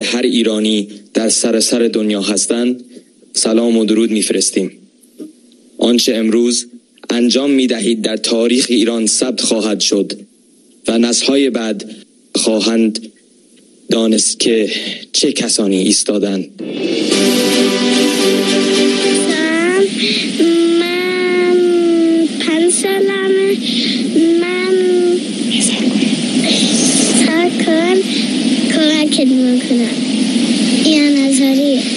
هر ایرانی در سراسر دنیا هستند سلام و درود میفرستیم. آنچه امروز انجام میدهید در تاریخ ایران ثبت خواهد شد و نسل‌های بعد خواهند دانست که چه کسانی ایستادند. من 5 سالمه. من کمکت میکنم. ایان ازاری